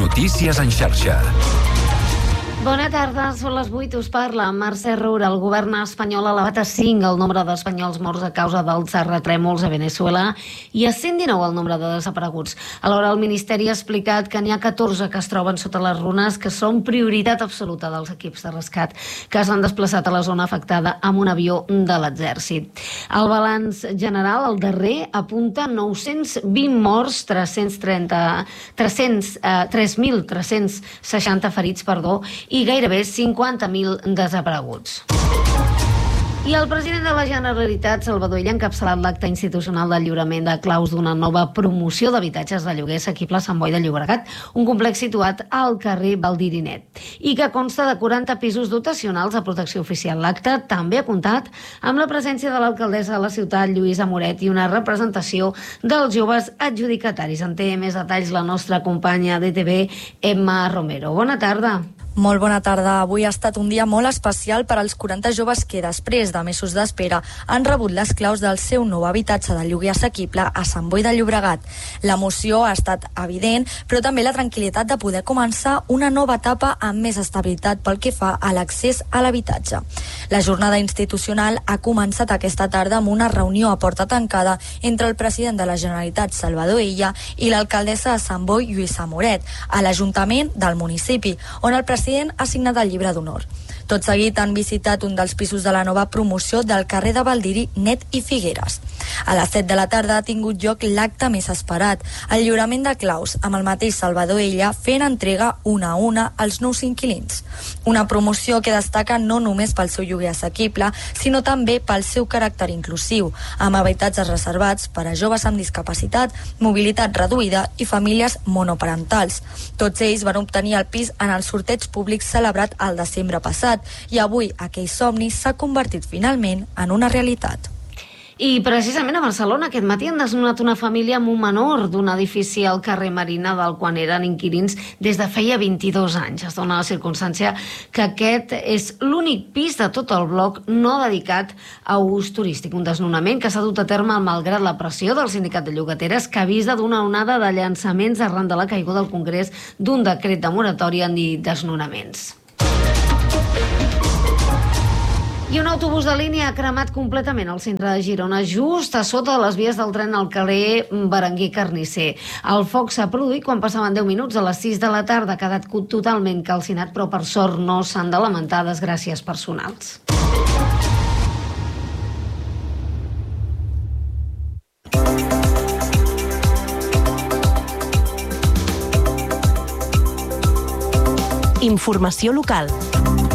Notícies en xarxa. Bona tarda, són les 8, us parla Mercè Roura. El govern espanyol ha elevat a 5 el nombre d'espanyols morts a causa dels terratrèmols a Veneçuela i a 119 el nombre de desapareguts. Alhora, el Ministeri ha explicat que n'hi ha 14 que es troben sota les runes, que són prioritat absoluta dels equips de rescat que s'han desplaçat a la zona afectada amb un avió de l'exèrcit. El balanç general, el darrer, apunta 920 morts, 3.360 ferits, i gairebé 50.000 desapareguts. I el president de la Generalitat, Salvador Illa, ha encapçalat l'acte institucional del lliurament de claus d'una nova promoció d'habitatges de lloguer assequible a Sant Boi de Llobregat, un complex situat al carrer Valdirinet, i que consta de 40 pisos dotacionals de protecció oficial. L'acte també ha comptat amb la presència de l'alcaldessa de la ciutat, Lluïsa Moret, i una representació dels joves adjudicataris. En té més detalls la nostra companya d'ETV, Emma Romero. Bona tarda. Molt bona tarda. Avui ha estat un dia molt especial per als 40 joves que, després de mesos d'espera, han rebut les claus del seu nou habitatge de lloguer assequible a Sant Boi de Llobregat. L'emoció ha estat evident, però també la tranquil·litat de poder començar una nova etapa amb més estabilitat pel que fa a l'accés a l'habitatge. La jornada institucional ha començat aquesta tarda amb una reunió a porta tancada entre el president de la Generalitat, Salvador Illa, i l'alcaldessa de Sant Boi, Lluïsa Moret, a l'Ajuntament del municipi, on el president ha signat el llibre d'honor. Tot seguit han visitat un dels pisos de la nova promoció del carrer de Valdiri, Net i Figueres. A les 7 de la tarda ha tingut lloc l'acte més esperat, el lliurament de claus, amb el mateix Salvador Illa fent entrega una a una als nous inquilins. Una promoció que destaca no només pel seu lloguer assequible, sinó també pel seu caràcter inclusiu, amb habitatges reservats per a joves amb discapacitat, mobilitat reduïda i famílies monoparentals. Tots ells van obtenir el pis en el sorteig públic celebrat al desembre passat, i avui aquell somni s'ha convertit finalment en una realitat. I precisament a Barcelona aquest matí han desnonat una família amb un menor d'un edifici al carrer Marina, del quan eren inquilins des de feia 22 anys. Es dona la circumstància que aquest és l'únic pis de tot el bloc no dedicat a ús turístic. Un desnonament que s'ha dut a terme malgrat la pressió del sindicat de llogateres, que avisa d'una onada de llançaments arran de la caiguda al Congrés d'un decret de moratòria ni desnonaments. I un autobús de línia ha cremat completament al centre de Girona, just a sota de les vies del tren al carrer Berenguer Carnisser. El foc s'ha produït quan passaven 10 minuts a les 6 de la tarda. Ha quedat totalment calcinat, però per sort no s'han de lamentar desgràcies personals. Informació local.